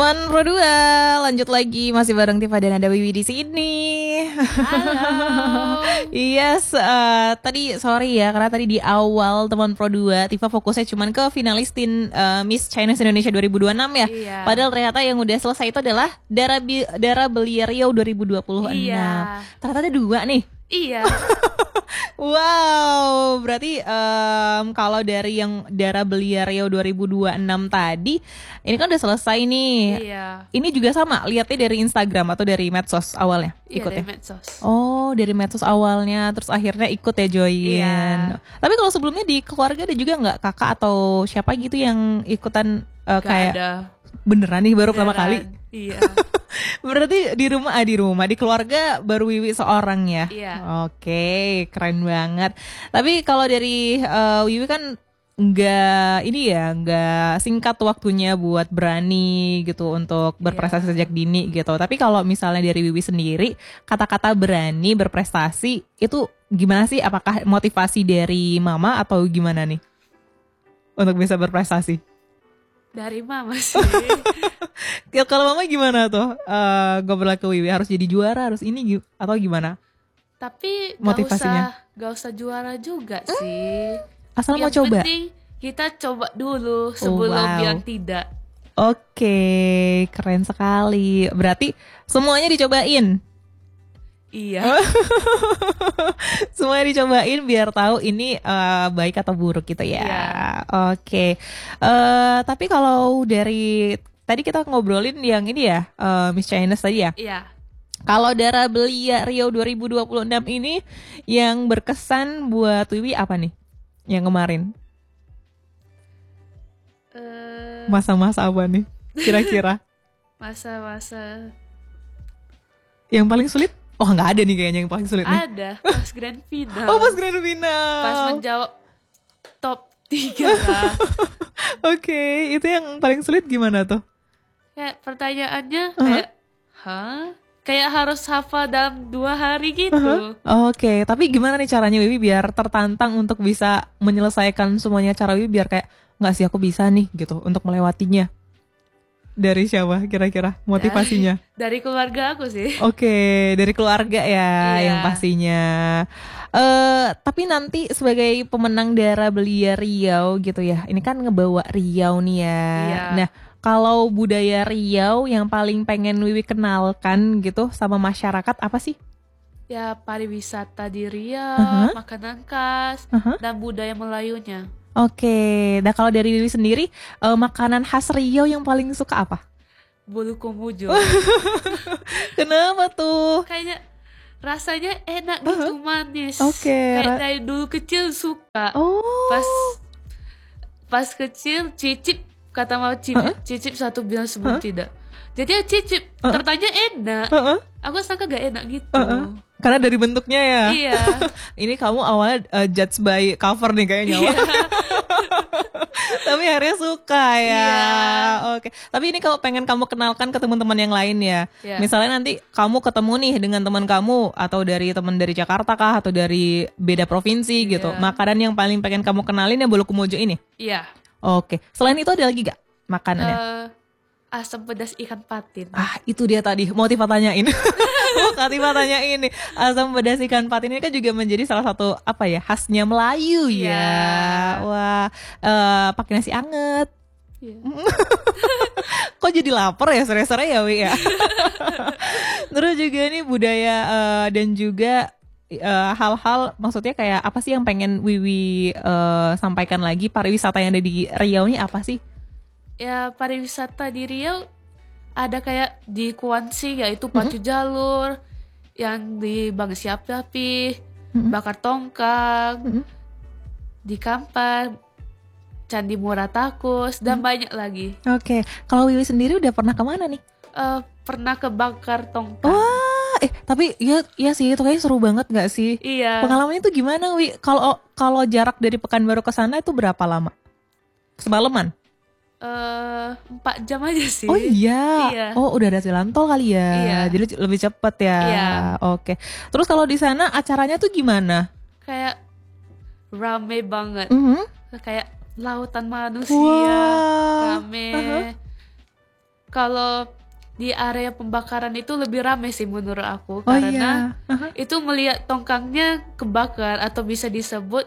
Teman Pro 2, lanjut lagi masih bareng Tifa dan ada Wiwi di sini. Halo. Yes, tadi sorry ya karena tadi di awal Teman Pro 2 Tifa fokusnya cuman ke finalistin Miss Chinese Indonesia 2026 ya. Iya. Padahal ternyata yang udah selesai itu adalah Dara Belia Riau 2026. Iya. Ternyata ada 2 nih. Iya. Wow, berarti kalau dari yang Dara Belia Riau 2026 tadi, ini kan udah selesai nih. Iya. Ini juga sama, lihatnya dari Instagram atau dari medsos awalnya? Iya, Ikut dari ya? medsos. Oh, dari medsos awalnya, terus akhirnya ikut ya join. Iya. Tapi kalau sebelumnya di keluarga ada juga nggak kakak atau siapa gitu yang ikutan Gak kayak ada. beneran nih baru pertama kali? Beneran. Iya. Berarti di rumah di keluarga baru Wiwi seorang ya. Iya. Oke, keren banget. Tapi kalau dari Wiwi kan nggak singkat waktunya buat berani gitu untuk berprestasi sejak dini gitu. Tapi kalau misalnya dari Wiwi sendiri, kata-kata berani berprestasi itu gimana sih? Apakah motivasi dari mama atau gimana nih untuk bisa berprestasi? Dari mama sih. Ya, kalau mama gimana tuh? Ngobrol ke Wiwi harus jadi juara, harus ini atau gimana? Tapi Motivasinya? gak usah juara juga sih. Asal mau Yang coba. penting kita coba dulu sebelum wow. bilang tidak. Oke, keren sekali. Berarti semuanya dicobain. Iya. Semuanya dicobain biar tahu ini baik atau buruk gitu ya. Iya. Oke. Tapi kalau dari tadi kita ngobrolin yang ini ya, Miss Chinese tadi ya. Iya. Kalau Dara Belia Riau 2026 ini yang berkesan buat Wiwi apa nih? Yang kemarin. Masa-masa apa nih? Kira-kira. Masa-masa Yang paling sulit? Oh, nggak ada nih kayaknya yang paling sulit nih. ada pas grand final. Oh, pas grand final. Pas menjawab top 3 lah. Oke, itu yang paling sulit gimana tuh? Kayak pertanyaannya kayak kayak harus hafal dalam 2 hari gitu. Oke, tapi gimana nih caranya Wiwi biar tertantang untuk bisa menyelesaikan semuanya, cara Wiwi biar kayak nggak sih aku bisa nih gitu untuk melewatinya? Dari siapa kira-kira motivasinya? Dari keluarga aku sih. Oke, dari keluarga ya Iya. yang pastinya. Tapi nanti sebagai pemenang Dara Belia Riau gitu ya, ini kan ngebawa Riau nih ya. Iya. Nah, kalau budaya Riau yang paling pengen Wiwi kenalkan gitu sama masyarakat apa sih? Ya pariwisata di Riau, makanan khas, dan budaya Melayunya. Oke, nah kalau dari Wiwi sendiri, makanan khas Riau yang paling suka apa? Bulu komujo. Kenapa tuh? Kayaknya rasanya enak gitu, manis. Oke, Kayak dari dulu kecil suka. Oh. Pas kecil cicip, kata mama cicip satu bilang sebelum tidak. Jadi ya cicip, tertanya enak. Aku sangka gak enak gitu. Karena dari bentuknya ya. Iya. Ini kamu awalnya judge by cover nih kayaknya. Iya. Tapi akhirnya suka ya. Iya. Oke. Tapi ini kalau pengen kamu kenalkan ke teman-teman yang lain ya. Iya. Misalnya nanti kamu ketemu nih dengan teman kamu atau dari teman dari Jakarta kah atau dari beda provinsi gitu. Makanan yang paling pengen kamu kenalin ya bolu komojo ini. Iya. Oke. Selain itu ada lagi gak makanannya? Asam pedas ikan patin. Itu dia tadi mau Tifa tanyain. Tifa tanyain nih. Asam pedas ikan patin ini kan juga menjadi salah satu apa ya khasnya Melayu ya. Wah, pakai nasi anget. Iya. Kok jadi lapar ya sore-sore ya Wi ya. Terus juga nih budaya dan juga hal-hal maksudnya kayak apa sih yang pengen Wiwi sampaikan lagi, pariwisata yang ada di Riau ini apa sih? Ya pariwisata di Riau ada kayak di Kuansi yaitu pacu jalur, yang di Bang Siapi, bakar tongkang, di Kampar, Candi Muratakus, dan banyak lagi. Oke, kalau Wiwi sendiri udah pernah kemana nih? Pernah ke bakar tongkang. Wah, tapi iya sih itu kayaknya seru banget nggak sih? Iya. Pengalamannya tuh gimana Wi? Kalau jarak dari Pekanbaru ke sana itu berapa lama? Semalaman? 4 jam aja sih. Oh iya. Iya. Oh udah ada jalan tol kali ya. Iya. Jadi lebih cepet ya. Iya. Oke. Terus kalau di sana acaranya tuh gimana? Kayak rame banget. Kayak lautan manusia. Wah. Rame. kalau di area pembakaran itu lebih ramai sih menurut aku, Oh karena iya. itu melihat tongkangnya kebakar atau bisa disebut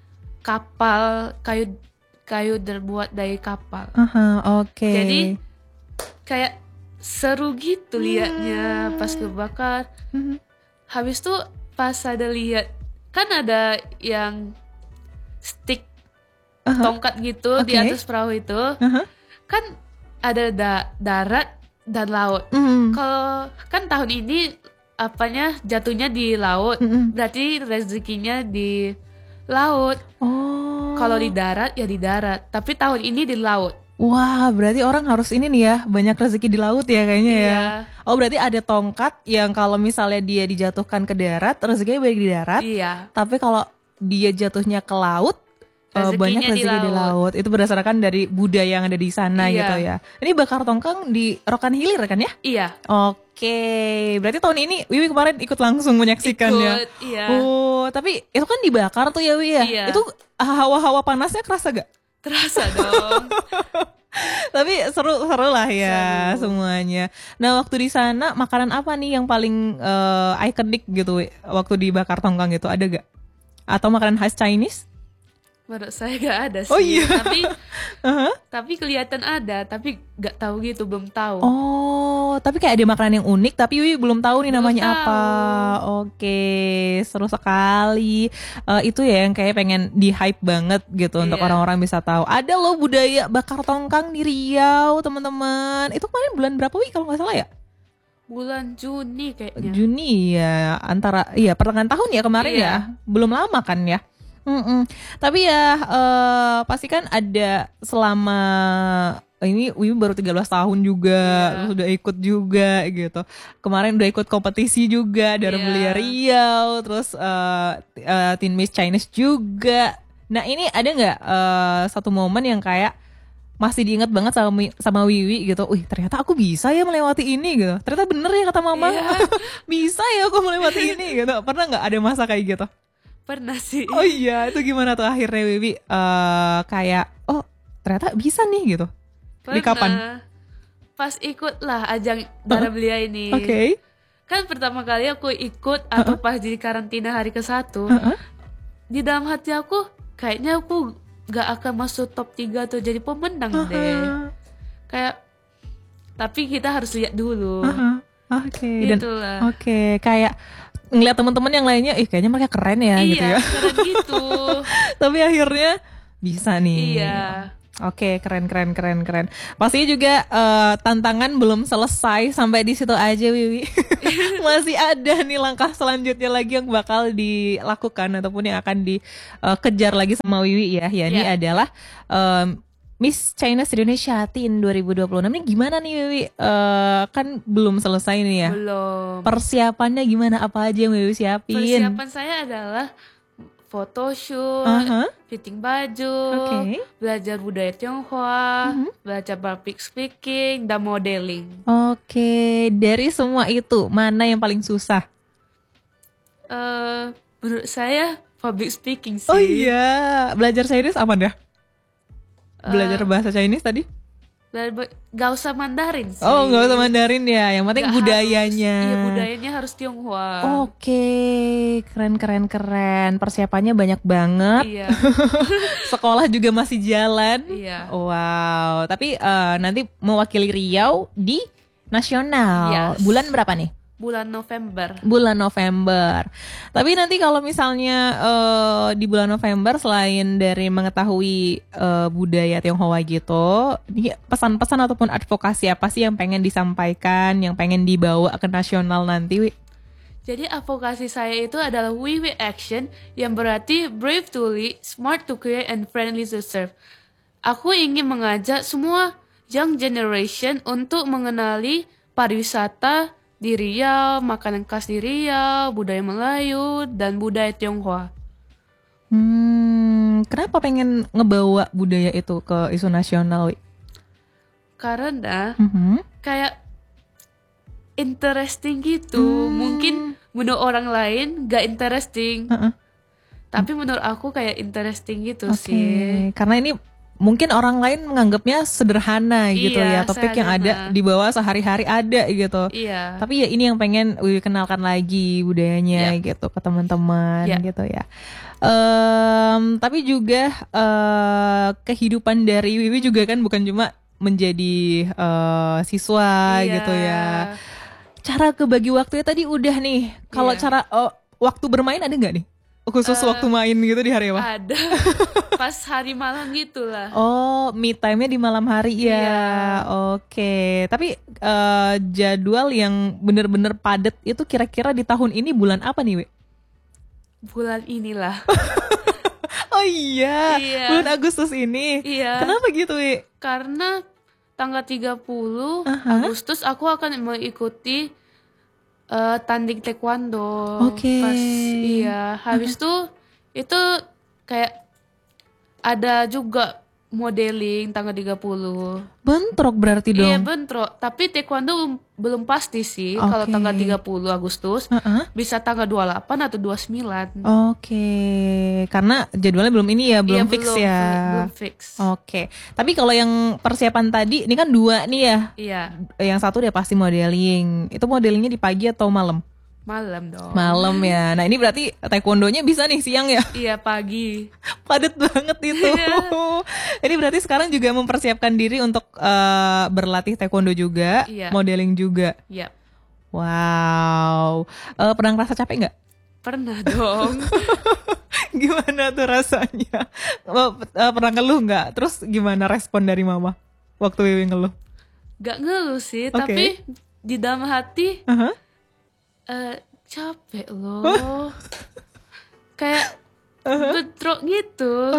kapal kayu terbuat dari kapal. Oke. Jadi kayak seru gitu liatnya pas kebakar. Habis tuh pas ada lihat kan ada yang stick tongkat gitu di Oke. atas perahu itu. Kan ada darat dan laut. Kalau kan tahun ini apanya jatuhnya di laut, berarti rezekinya di laut. Oh. Kalau di darat ya di darat, tapi tahun ini di laut. Wah, berarti orang harus ini nih ya, banyak rezeki di laut ya kayaknya ya. Iya. Oh, berarti ada tongkat yang kalau misalnya dia dijatuhkan ke darat, rezekinya banyak di darat. Iya. Tapi kalau dia jatuhnya ke laut, banyak Rezekinya di rezeki di laut. Itu berdasarkan dari budaya yang ada di sana Iya. gitu ya. Ini bakar tongkang di Rokan Hilir kan ya? Iya. Oke, berarti tahun ini Wiwi kemarin ikut langsung menyaksikan ya. Ikut, iya. Oh, tapi itu kan dibakar tuh ya Wiwi ya. Iya. Itu hawa-hawa panasnya kerasa gak? Terasa dong. Tapi seru lah ya Seru. semuanya. Nah waktu di sana makanan apa nih yang paling ikonik gitu waktu dibakar tongkang gitu, ada gak? Atau makanan khas Chinese? Menurut saya gak ada sih. Oh iya. Tapi kelihatan ada, tapi gak tahu gitu, belum tahu. Oh, tapi kayak ada makanan yang unik tapi Wiwi belum tahu nih Belum namanya tahu. apa. Oke, seru sekali. Itu ya yang kayak pengen di hype banget gitu untuk Iya. orang-orang bisa tahu. Ada loh budaya bakar tongkang di Riau, teman-teman. Itu kemarin bulan berapa Wi kalau nggak salah ya? Bulan Juni kayaknya. Juni ya, antara iya pertengahan tahun ya kemarin Iya. ya. Belum lama kan ya. Tapi ya pasti kan ada selama ini Wiwi baru 13 tahun juga, terus udah ikut juga gitu. Kemarin udah ikut kompetisi juga dari Iya. Belia Riau, terus Teen Miss Chinese juga. Nah ini ada nggak satu momen yang kayak masih diingat banget sama Wiwi gitu. Wih ternyata aku bisa ya melewati ini gitu. Ternyata bener ya kata mama. Iya. Bisa ya aku melewati ini gitu. Pernah nggak ada masa kayak gitu? Pernah sih. Oh iya, itu gimana tuh akhirnya Wiwi kayak oh ternyata bisa nih gitu. Di kapan? Pas ikut lah ajang Dara Belia ini. Oke. Kan pertama kali aku ikut atau pas di karantina hari ke-1. Di dalam hati aku kayaknya aku gak akan masuk top 3 atau jadi pemenang deh. Kayak tapi kita harus lihat dulu. Oke. Dan Itulah. oke, kayak ngeliat teman-teman yang lainnya, kayaknya mereka keren ya gitu Iya, ya. keren gitu. Tapi akhirnya bisa nih. Iya. Oke, keren. Pastinya juga tantangan belum selesai sampai di situ aja, Wiwi. Masih ada nih langkah selanjutnya lagi yang bakal dilakukan ataupun yang akan dikejar lagi sama Wiwi ya. Ya, ini Yeah. adalah Miss China Indonesia Teen 2026. Ini gimana nih, Wiwi? Kan belum selesai nih ya. Belum. Persiapannya gimana? Apa aja yang Wiwi siapin? Persiapan saya adalah photoshoot, fitting baju, belajar budaya Tionghoa, belajar public speaking, dan modeling. Oke, dari semua itu mana yang paling susah? Menurut saya public speaking sih. Oh iya, belajar Chinese apa dah? Belajar bahasa Chinese tadi? Gak usah Mandarin sih. Oh, nggak usah Mandarin ya. Yang penting Gak budayanya. Iya, budayanya harus Tionghoa. Oke, keren. Persiapannya banyak banget. Iya. Sekolah juga masih jalan. Iya. Wow. Tapi nanti mewakili Riau di nasional. Yes. Bulan berapa nih? Bulan November. Bulan November. Tapi nanti kalau misalnya di bulan November selain dari mengetahui budaya Tionghoa gitu, ini pesan-pesan ataupun advokasi apa sih yang pengen disampaikan, yang pengen dibawa ke nasional nanti, Wi? Jadi advokasi saya itu adalah We Action, yang berarti brave to lead, smart to create, and friendly to serve. Aku ingin mengajak semua young generation untuk mengenali pariwisata di Riau, makanan khas di Riau, budaya Melayu, dan budaya Tionghoa. Kenapa pengen ngebawa budaya itu ke isu nasional, Wi? Karena kayak interesting gitu. Mungkin menurut orang lain gak interesting. Tapi menurut aku kayak interesting gitu sih. Karena ini mungkin orang lain menganggapnya sederhana gitu ya, topik yang ada di bawah sehari-hari ada gitu. Iya. Tapi ya ini yang pengen Wiwi kenalkan lagi budayanya gitu ke teman-teman gitu ya. Tapi juga kehidupan dari Wiwi juga kan bukan cuma menjadi siswa gitu ya. Cara kebagi waktunya tadi udah nih. Kalau cara waktu bermain ada nggak nih? Khusus waktu main gitu di hari apa? Ada. Pas hari malam gitu lah. Oh, me time-nya di malam hari ya. Oke. Tapi jadwal yang bener-bener padat itu kira-kira di tahun ini bulan apa nih, Wi? Bulan inilah. Oh iya. Bulan Agustus ini. Iya. Kenapa gitu, Wi? Karena tanggal 30 Agustus aku akan mengikuti tanding taekwondo. Pas habis itu kayak ada juga modeling tanggal 30. Bentrok berarti dong. Iya, bentrok. Tapi taekwondo belum pasti sih. Kalau tanggal 30 Agustus bisa tanggal 28 atau 29. Karena jadwalnya belum ini ya, belum fix ya. Belum fix. Tapi kalau yang persiapan tadi, ini kan 2 nih ya. Iya. Yang satu udah pasti modeling. Itu modelingnya di pagi atau malam? Malam dong. Malam ya. Nah ini berarti taekwondonya bisa nih siang ya? Iya, pagi. Padat banget itu. Ini berarti sekarang juga mempersiapkan diri untuk berlatih taekwondo juga, modeling juga. Iya. Wow. Pernah ngerasa capek nggak? Pernah dong. Gimana tuh rasanya? Pernah ngeluh nggak? Terus gimana respon dari mama waktu Wiwi ngeluh? Gak ngeluh sih, tapi di dalam hati capek loh. Kayak bentrok gitu.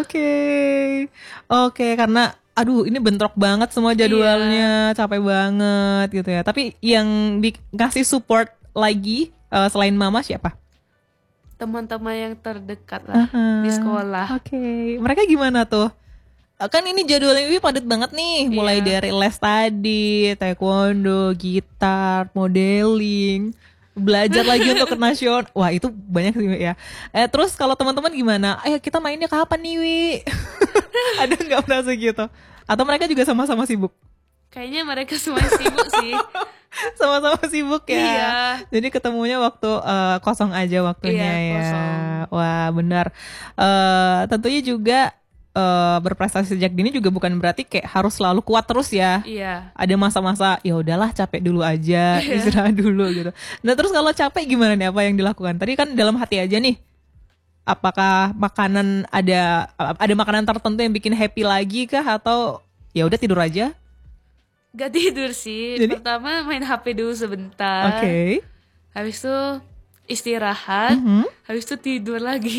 Oke, karena aduh ini bentrok banget semua jadwalnya, capek banget gitu ya. Tapi yang dikasih support lagi selain mama siapa? Teman-teman yang terdekat lah di sekolah. Mereka gimana tuh? Kan ini jadwalnya Wiwi padat banget nih, mulai dari les tadi, taekwondo, gitar, modeling, belajar lagi untuk ke nasional. Wah itu banyak sih ya. Terus kalau teman-teman gimana? Ayo kita mainnya kapan nih, Wi? Ada nggak merasa gitu? Atau mereka juga sama-sama sibuk? Kayaknya mereka semua sibuk sih. Sama-sama sibuk ya. Iya. Jadi ketemunya waktu kosong aja waktunya ya. Kosong. Wah benar. Tentunya juga berprestasi sejak dini juga bukan berarti kayak harus selalu kuat terus ya. Iya. Ada masa-masa ya udahlah capek dulu aja, istirahat dulu gitu. Nah terus kalau capek gimana nih, apa yang dilakukan? Tadi kan dalam hati aja nih. Apakah makanan ada makanan tertentu yang bikin happy lagi kah, atau ya udah tidur aja? Gak tidur sih. Jadi? Pertama main HP dulu sebentar. Habis itu istirahat. Habis itu tidur lagi.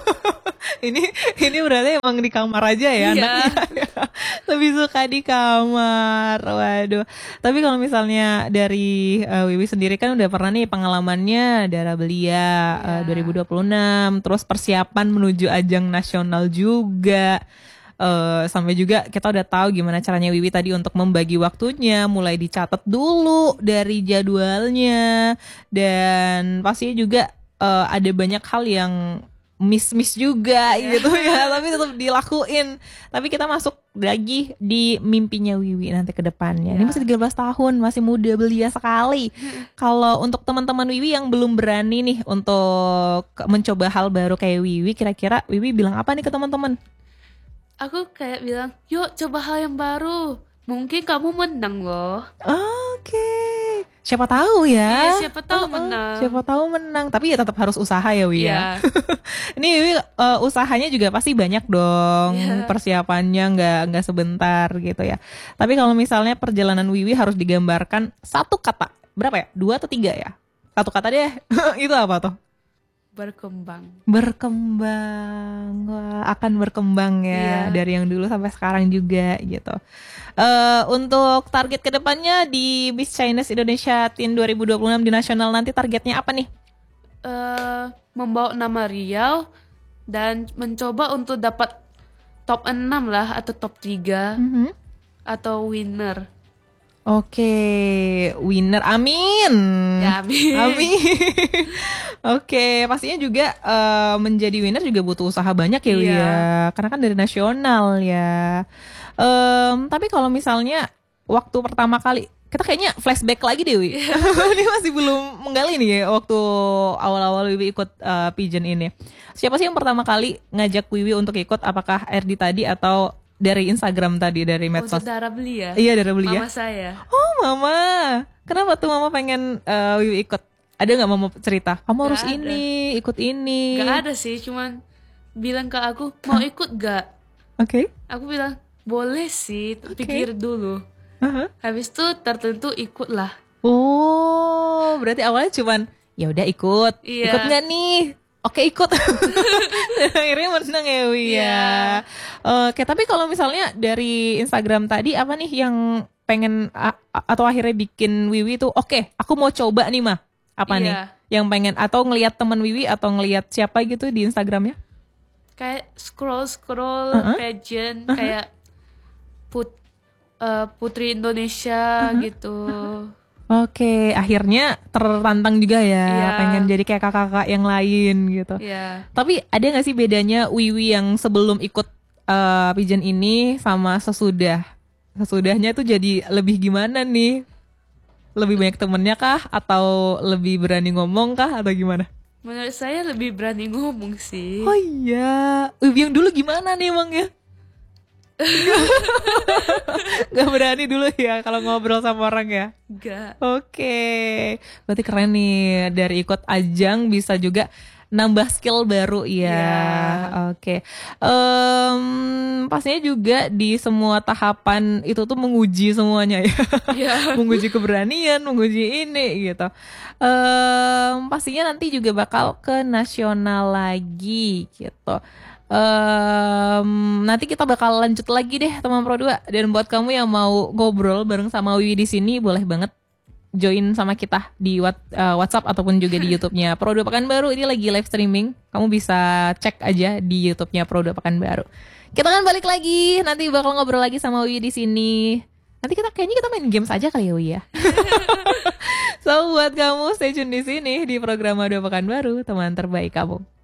Ini berarti emang di kamar aja ya anaknya. Lebih suka di kamar. Waduh. Tapi kalau misalnya dari Wiwi sendiri kan udah pernah nih pengalamannya Dara Belia 2026, terus persiapan menuju ajang nasional juga. Sampai juga kita udah tahu gimana caranya Wiwi tadi untuk membagi waktunya, mulai dicatat dulu dari jadwalnya, dan pastinya juga ada banyak hal yang miss juga gitu ya, tapi tetap dilakuin. Tapi kita masuk lagi di mimpinya Wiwi nanti ke depannya. Ini masih 13 tahun, masih muda belia sekali. Kalau untuk teman-teman Wiwi yang belum berani nih untuk mencoba hal baru kayak Wiwi, kira-kira Wiwi bilang apa nih ke teman-teman? Aku kayak bilang, yuk coba hal yang baru. Mungkin kamu menang loh. Siapa tahu ya. Iya, siapa tahu menang. Siapa tahu menang. Tapi ya tetap harus usaha ya Wi ya. Ini Wiwi usahanya juga pasti banyak dong. Persiapannya nggak sebentar gitu ya. Tapi kalau misalnya perjalanan Wiwi harus digambarkan satu kata, berapa ya? 2 atau 3 ya? Satu kata deh. Itu apa tuh? Berkembang. Wah, akan berkembang ya dari yang dulu sampai sekarang juga gitu. Untuk target kedepannya di Miss Chinese Indonesia Teen 2026 di nasional nanti targetnya apa nih? Membawa nama Riau dan mencoba untuk dapat top 6 lah atau top 3 atau winner. Winner, amin. Ya, amin. Amin. Oke, pastinya juga menjadi winner juga butuh usaha banyak ya, Wi Iya. ya. Karena kan dari nasional ya. Tapi kalau misalnya waktu pertama kali, kita kayaknya flashback lagi deh, Wi. Ini masih belum menggali nih ya, waktu awal-awal Wiwi ikut pageant ini. Siapa sih yang pertama kali ngajak Wiwi untuk ikut? Apakah RD tadi atau dari Instagram tadi, dari medsos? Untuk darah beli ya. Iya, darah beli ya. Mama saya. Oh, Mama. Kenapa tuh Mama pengen Wiwi ikut? Ada nggak Mama cerita? Kamu harus Gak ada. ini, ikut ini. Gak ada sih, cuman bilang ke aku, mau ikut gak? Oke. Aku bilang, boleh sih, pikir dulu. Aha. Habis itu tertentu ikutlah. Oh, berarti awalnya cuman ya udah ikut. Iya. Ikut nggak nih? Oke, ikut. Akhirnya menang ya, Wi ya. Iya. Oke, tapi kalau misalnya dari Instagram tadi apa nih yang pengen atau akhirnya bikin Wiwi tuh oke, aku mau coba nih mah. Apa nih? Iya. Yang pengen atau ngelihat teman Wiwi atau ngelihat siapa gitu di Instagramnya? Kayak scroll pageant, kayak Putri Indonesia gitu. Oke, akhirnya tertantang juga ya, Iya. pengen jadi kayak kakak-kakak yang lain gitu. Iya. Tapi ada nggak sih bedanya Wiwi yang sebelum ikut pageant ini sama sesudah? Sesudahnya tuh jadi lebih gimana nih? Lebih banyak temennya kah? Atau lebih berani ngomong kah? Atau gimana? Menurut saya lebih berani ngomong sih. Oh iya, Wiwi yang dulu gimana nih emang ya? Gak berani dulu ya kalau ngobrol sama orang ya? Enggak. Oke, berarti keren nih, dari ikut ajang bisa juga nambah skill baru ya. Iya. Oke, pastinya juga di semua tahapan itu tuh menguji semuanya ya. Iya. Menguji keberanian, menguji ini gitu. Pastinya nanti juga bakal ke nasional lagi gitu. Nanti kita bakal lanjut lagi deh teman Pro 2. Dan buat kamu yang mau ngobrol bareng sama Wiwi di sini, boleh banget join sama kita di WhatsApp ataupun juga di YouTube-nya Pro 2 Pekanbaru. Ini lagi live streaming. Kamu bisa cek aja di YouTube-nya Pro 2 Pekanbaru. Kita kan balik lagi, nanti bakal ngobrol lagi sama Wiwi di sini. Nanti kayaknya kita main games aja kali ya, Wiwi ya. So buat kamu stay tune di sini di program 2 Pekanbaru, teman terbaik kamu.